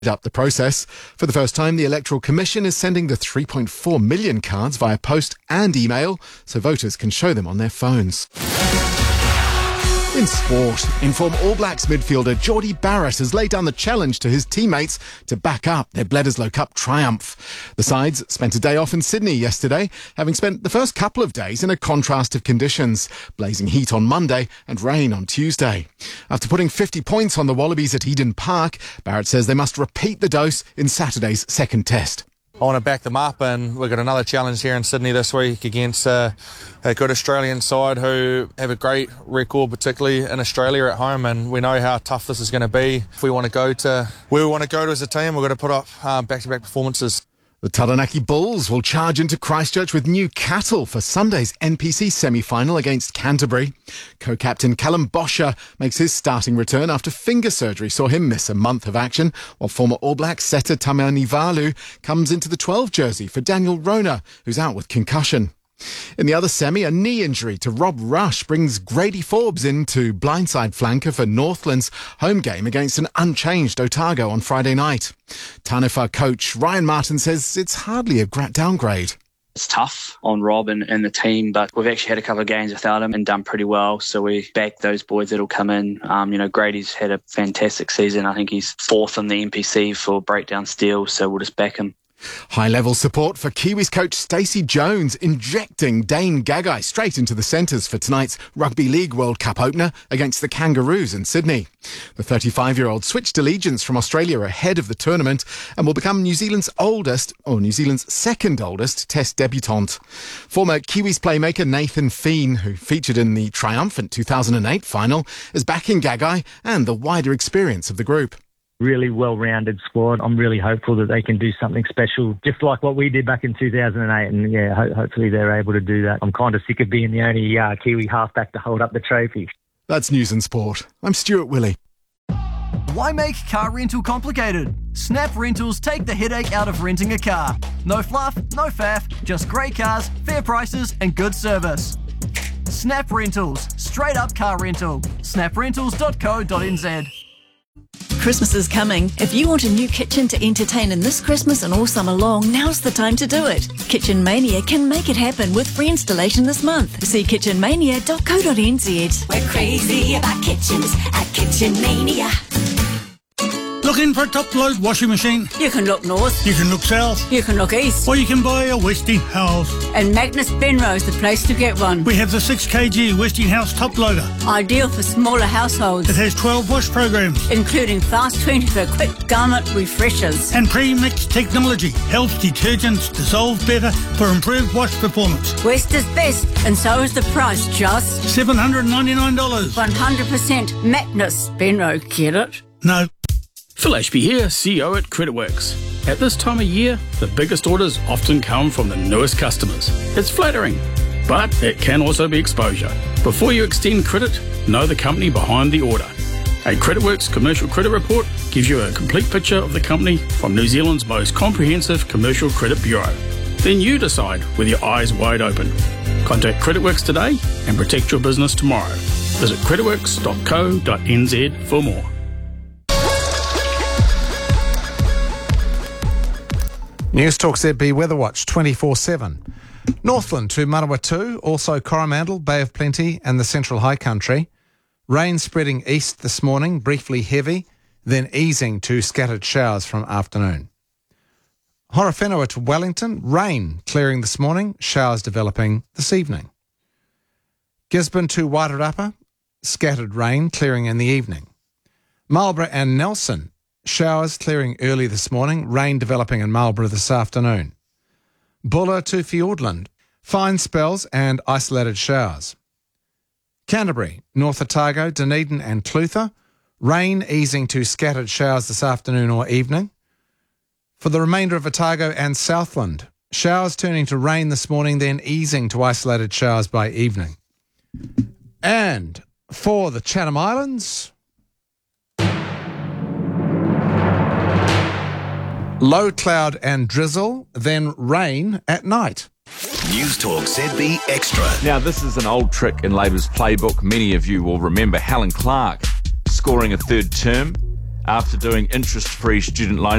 up the process. For the first time, the Electoral Commission is sending the 3.4 million cards via post and email so voters can show them on their phones. In sport, inform All Blacks midfielder Jordie Barrett has laid down the challenge to his teammates to back up their Bledisloe Cup triumph. The sides spent a day off in Sydney yesterday, having spent the first couple of days in a contrast of conditions, blazing heat on Monday and rain on Tuesday. After putting 50 points on the Wallabies at Eden Park, Barrett says they must repeat the dose in Saturday's second test. I want to back them up, and we've got another challenge here in Sydney this week against a good Australian side who have a great record, particularly in Australia at home, and we know how tough this is going to be. If we want to go to where we want to go to as a team, we've got to put up back-to-back performances. The Taranaki Bulls will charge into Christchurch with Newcastle for Sunday's NPC semi-final against Canterbury. Co-captain Callum Bosher makes his starting return after finger surgery saw him miss a month of action, while former All Black Seta Tamanivalu comes into the 12 jersey for Daniel Rona, who's out with concussion. In the other semi, a knee injury to Rob Rush brings Grady Forbes into blindside flanker for Northland's home game against an unchanged Otago on Friday night. Taniwha coach Ryan Martin says it's hardly a downgrade. It's tough on Rob and the team, but we've actually had a couple of games without him and done pretty well. So we back those boys that'll come in. Grady's had a fantastic season. I think he's fourth on the NPC for breakdown steals, so we'll just back him. High-level support for Kiwis coach Stacey Jones injecting Dane Gagai straight into the centres for tonight's Rugby League World Cup opener against the Kangaroos in Sydney. The 35-year-old switched allegiance from Australia ahead of the tournament and will become New Zealand's second oldest Test debutant. Former Kiwis playmaker Nathan Feen, who featured in the triumphant 2008 final, is backing Gagai and the wider experience of the group. Really well-rounded squad. I'm really hopeful that they can do something special, just like what we did back in 2008. And hopefully they're able to do that. I'm kind of sick of being the only Kiwi halfback to hold up the trophy. That's News and Sport. I'm Stuart Willey. Why make car rental complicated? Snap Rentals take the headache out of renting a car. No fluff, no faff, just great cars, fair prices and good service. Snap Rentals, straight up car rental. snaprentals.co.nz. Christmas is coming. If you want a new kitchen to entertain in this Christmas and all summer long, now's the time to do it. Kitchen Mania can make it happen with free installation this month. See kitchenmania.co.nz. We're crazy about kitchens at Kitchen Mania. Looking for a top-load washing machine? You can look north. You can look south. You can look east. Or you can buy a Westinghouse. And Magnus Benroe's the place to get one. We have the 6kg Westinghouse top loader. Ideal for smaller households. It has 12 wash programs. Including Fast 20 for quick garment refreshers. And pre-mix technology helps detergents dissolve better for improved wash performance. West is best, and so is the price, just $799. 100% Magnus Benroe, get it? No. Phil Ashby here, CEO at CreditWorks. At this time of year, the biggest orders often come from the newest customers. It's flattering, but it can also be exposure. Before you extend credit, know the company behind the order. A CreditWorks commercial credit report gives you a complete picture of the company from New Zealand's most comprehensive commercial credit bureau. Then you decide with your eyes wide open. Contact CreditWorks today and protect your business tomorrow. Visit creditworks.co.nz for more. News Talk ZB Weather Watch 24/7. Northland to Manawatu, also Coromandel, Bay of Plenty and the Central High Country. Rain spreading east this morning, briefly heavy, then easing to scattered showers from afternoon. Horowhenua to Wellington, rain clearing this morning, showers developing this evening. Gisborne to Wairarapa, scattered rain clearing in the evening. Marlborough and Nelson, showers clearing early this morning, rain developing in Marlborough this afternoon. Buller to Fiordland, fine spells and isolated showers. Canterbury, North Otago, Dunedin and Clutha, rain easing to scattered showers this afternoon or evening. For the remainder of Otago and Southland, showers turning to rain this morning, then easing to isolated showers by evening. And for the Chatham Islands, low cloud and drizzle, then rain at night. News Talk ZB Extra. Now, this is an old trick in Labor's playbook. Many of you will remember Helen Clark scoring a third term after doing interest-free student loans